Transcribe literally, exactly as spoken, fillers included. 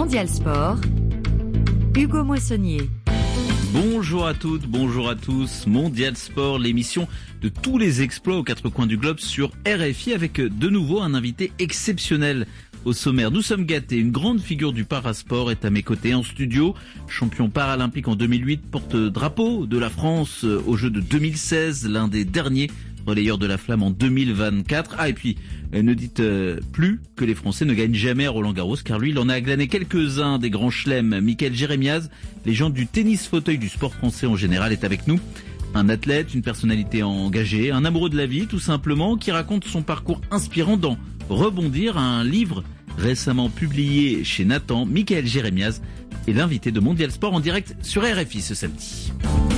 Mondial Sport, Hugo Moissonnier. Bonjour à toutes, bonjour à tous. Mondial Sport, l'émission de tous les exploits aux quatre coins du globe sur R F I avec de nouveau un invité exceptionnel au sommaire. Nous sommes gâtés. Une grande figure du parasport est à mes côtés en studio. Champion paralympique en deux mille huit, porte-drapeau de la France aux Jeux de deux mille seize, l'un des derniers relayeurs de la flamme en deux mille vingt-quatre. Ah, et puis, ne dites euh, plus que les Français ne gagnent jamais à Roland-Garros, car lui, il en a glané quelques-uns des grands chelems. Mickaël Jérémiaz, légende du tennis fauteuil du sport français en général, est avec nous. Un athlète, une personnalité engagée, un amoureux de la vie, tout simplement, qui raconte son parcours inspirant dans Rebondir, un livre récemment publié chez Nathan. Mickaël Jérémiaz est l'invité de Mondial Sport en direct sur R F I ce samedi.